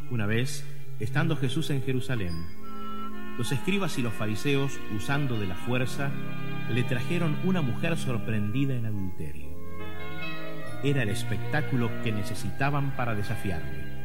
Una vez, estando Jesús en Jerusalén, los escribas y los fariseos, usando de la fuerza, le trajeron una mujer sorprendida en adulterio. Era el espectáculo que necesitaban para desafiarle.